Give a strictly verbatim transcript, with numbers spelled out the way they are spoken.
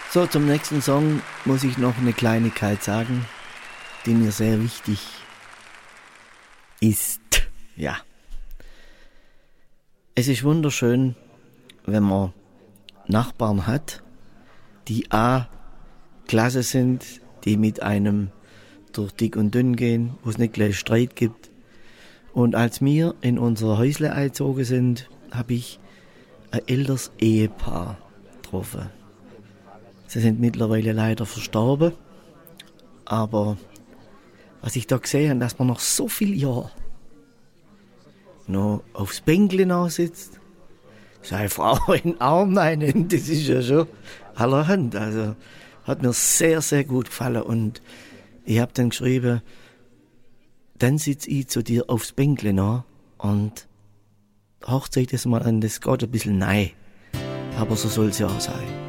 So, zum nächsten Song muss ich noch eine Kleinigkeit sagen, die mir sehr wichtig ist. Ja. Es ist wunderschön, wenn man Nachbarn hat, die A, klasse sind, die mit einem durch dick und dünn gehen, wo es nicht gleich Streit gibt. Und als wir in unser Häusle eingezogen sind, habe ich ein älteres Ehepaar getroffen. Sie sind mittlerweile leider verstorben, aber was ich da gesehen habe, dass man noch so viele Jahre noch aufs Bänkle sitzt, seine Frau in den Arm nehmen, das ist ja schon allerhand. Also hat mir sehr, sehr gut gefallen und ich habe dann geschrieben, dann sitze ich zu dir aufs Bänkle nach und Hochzeit ist mal an, das geht ein bisschen nein, aber so soll es ja auch sein.